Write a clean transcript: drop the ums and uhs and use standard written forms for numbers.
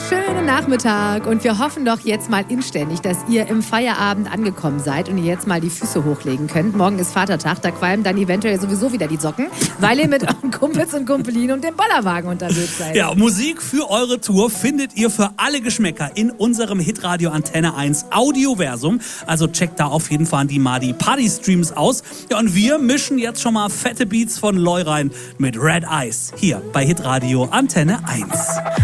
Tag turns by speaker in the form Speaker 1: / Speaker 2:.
Speaker 1: wunderschönen Nachmittag und wir hoffen doch jetzt mal inständig, dass ihr im Feierabend angekommen seid und ihr jetzt mal die Füße hochlegen könnt. Morgen ist Vatertag, da qualmen dann eventuell sowieso wieder die Socken, weil ihr mit euren Kumpels und Kumpelinen und dem Bollerwagen unterwegs seid.
Speaker 2: Ja, Musik für eure Tour findet ihr für alle Geschmäcker in unserem Hitradio Antenne 1 Audioversum. Also checkt da auf jeden Fall mal die Party-Streams aus. Ja, und wir mischen jetzt schon mal fette Beats von Loy rein mit Red Eyes hier bei Hitradio Antenne 1.